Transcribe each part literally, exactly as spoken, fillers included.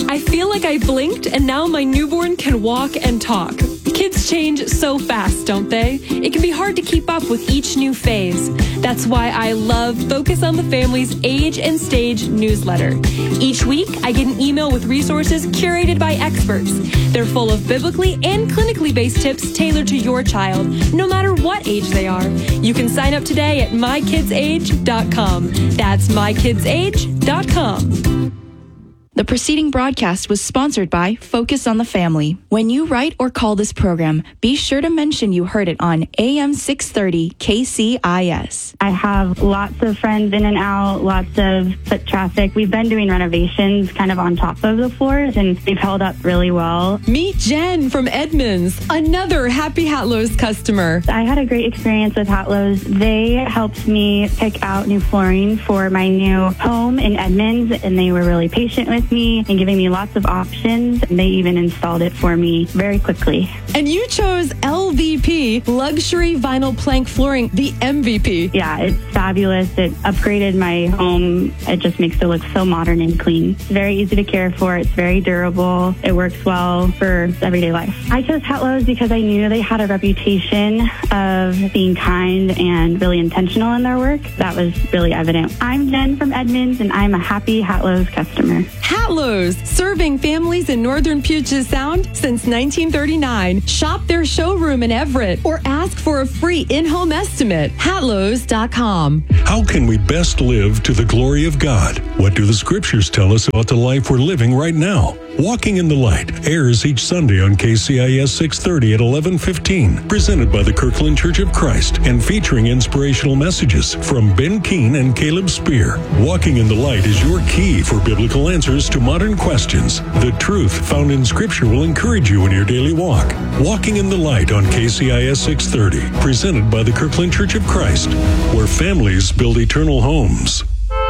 I feel like I blinked and now my newborn can walk and talk. Kids change so fast, don't they? It can be hard to keep up with each new phase. That's why I love Focus on the Family's Age and Stage newsletter. Each week, I get an email with resources curated by experts. They're full of biblically and clinically based tips tailored to your child, no matter what age they are. You can sign up today at my kids age dot com. That's my kids age dot com. The preceding broadcast was sponsored by Focus on the Family. When you write or call this program, be sure to mention you heard it on A M six thirty K C I S. I have lots of friends in and out, lots of foot traffic. We've been doing renovations kind of on top of the floors, and they've held up really well. Meet Jen from Edmonds, another Happy Hatlows customer. I had a great experience with Hatlows. They helped me pick out new flooring for my new home in Edmonds, and they were really patient with me and giving me lots of options. They even installed it for me very quickly. And you chose L V P, Luxury Vinyl Plank Flooring, the M V P. Yeah, it's fabulous. It upgraded my home. It just makes it look so modern and clean. It's very easy to care for. It's very durable. It works well for everyday life. I chose Hatlows because I knew they had a reputation of being kind and really intentional in their work. That was really evident. I'm Jen from Edmonds, and I'm a happy Hatlows customer. Hatlows, serving families in northern Puget Sound since nineteen thirty-nine. Shop their showroom in Everett or ask for a free in-home estimate. Hatlows dot com. How can we best live to the glory of God? What do the scriptures tell us about the life we're living right now? Walking in the Light airs each Sunday on K C I S six thirty at eleven fifteen, presented by the Kirkland Church of Christ and featuring inspirational messages from Ben Keene and Caleb Spear. Walking in the Light is your key for biblical answers to modern questions. The truth found in Scripture will encourage you in your daily walk. Walking in the Light on K C I S six thirty, presented by the Kirkland Church of Christ, where families build eternal homes.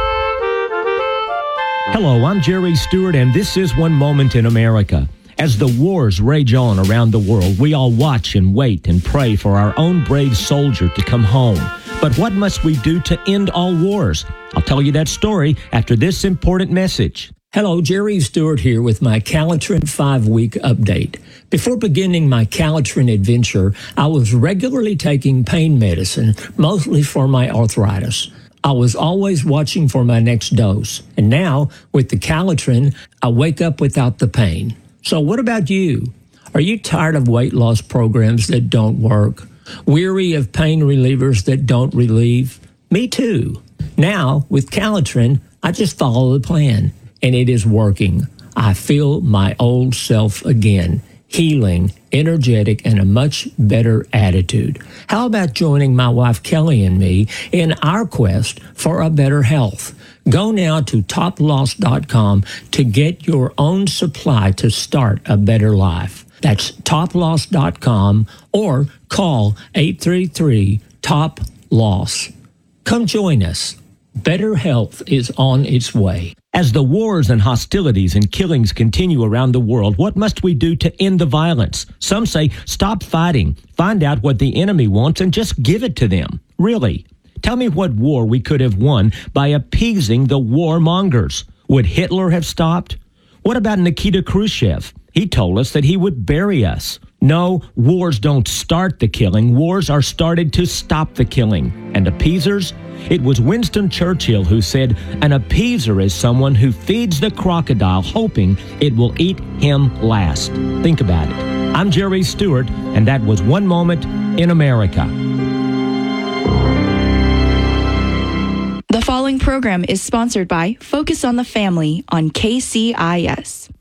Hello, I'm Jerry Stewart, and this is One Moment in America. As the wars rage on around the world, we all watch and wait and pray for our own brave soldier to come home. But what must we do to end all wars? I'll tell you that story after this important message. Hello, Jerry Stewart here with my Calitrin five-week update. Before beginning my Calitrin adventure, I was regularly taking pain medicine, mostly for my arthritis. I was always watching for my next dose. And now, with the Calitrin, I wake up without the pain. So what about you? Are you tired of weight loss programs that don't work? Weary of pain relievers that don't relieve? Me too. Now, with Calitrin, I just follow the plan, and it is working. I feel my old self again, healing, energetic, and a much better attitude. How about joining my wife Kelly and me in our quest for a better health? Go now to top loss dot com to get your own supply to start a better life. That's top loss dot com or call eight three three, T O P, L O S S. Come join us. Better health is on its way. As the wars and hostilities and killings continue around the world, what must we do to end the violence? Some say stop fighting, find out what the enemy wants, and just give it to them. Really? Tell me what war we could have won by appeasing the warmongers. Would Hitler have stopped? What about Nikita Khrushchev? He told us that he would bury us. No, wars don't start the killing. Wars are started to stop the killing. And appeasers? It was Winston Churchill who said, an appeaser is someone who feeds the crocodile hoping it will eat him last. Think about it. I'm Jerry Stewart, and that was One Moment in America. The following program is sponsored by Focus on the Family on K C I S.